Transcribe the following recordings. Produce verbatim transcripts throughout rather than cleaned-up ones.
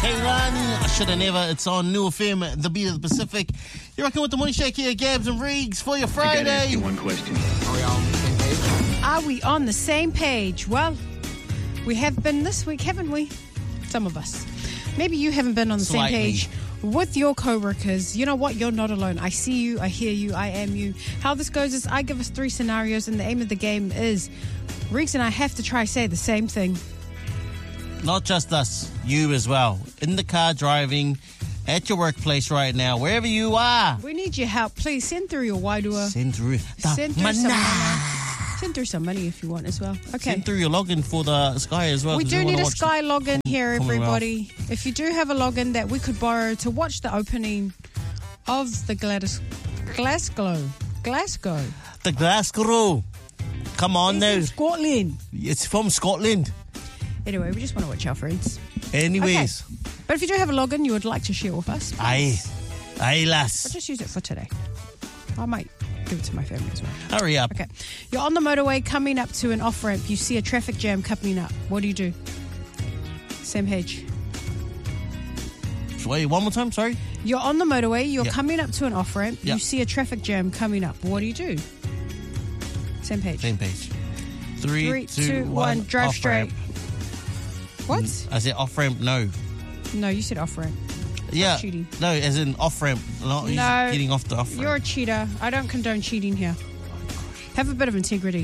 K-Run, I should have never. It's on New F M, the beat of the Pacific. You're rocking with the Morning Shake here, Gabs and Riggs, for your Friday. I gotta ask you one question. Are we all on the same page? Are we on the same page? Well, we have been this week, haven't we? Some of us. Maybe you haven't been on the Slightly. same page with your co-workers. You know what? You're not alone. I see you, I hear you, I am you. How this goes is I give us three scenarios, and the aim of the game is Riggs and I have to try say the same thing. Not just us, you as well. In the car driving, at your workplace right now, wherever you are. We need your help. Please send through your Wairua. Send through the Send through some mana. money. Send through some money if you want as well. Okay. Send through your login for the Sky as well. We 'cause do wanna need a watch Sky login here, Commonwealth. everybody. If you do have a login that we could borrow to watch the opening of the Gladys, Glasgow, Glasgow. The Glasgow. Come on It's now. in Scotland. It's from Scotland. Anyway, we just want to watch our friends. Anyways. Okay. But if you do have a login you would like to share with us, Aye. Aye, I'll lass. just use it for today. I might give it to my family as well. Hurry up. Okay. You're on the motorway coming up to an off-ramp. You see a traffic jam coming up. What do you do? Same page. Wait, one more time, sorry. You're on the motorway. You're Yep. coming up to an off-ramp. Yep. You see a traffic jam coming up. What do you do? Same page. Same page. Three, Three, two, two, one. one. Drive off straight. ramp. What? I said off ramp, no. No, you said off-ramp. Yeah. cheating. No, as in off ramp. Not No, getting off the off ramp. You're a cheater. I don't condone cheating here. Have a bit of integrity.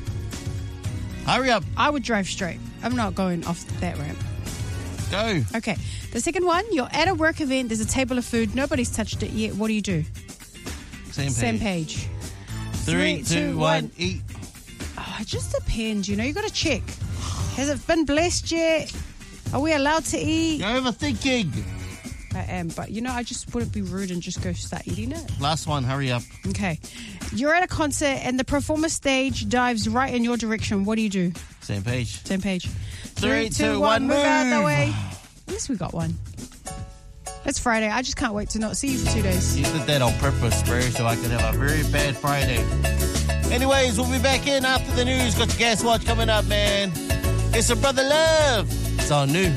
Hurry up. I would drive straight. I'm not going off that ramp. Go. Okay. The second one, you're at a work event. There's a table of food. Nobody's touched it yet. What do you do? Same page. Same page. Three, Three, two, two, one. one. Eat. Oh, it just depends. You know, you got to check. Has it been blessed yet? Are we allowed to eat? You're overthinking. I am, but you know, I just wouldn't be rude and just go start eating it. Last one. Hurry up. Okay. You're at a concert and the performer stage dives right in your direction. What do you do? Same page. Same page. Three, two, one, move out the move. way. At least we got one. It's Friday. I just can't wait to not see you for two days. You did that on purpose, bro, so I could have a very bad Friday. Anyways, we'll be back in after the news. Got your Gas Watch coming up, man. It's a Brother Love. It's all new.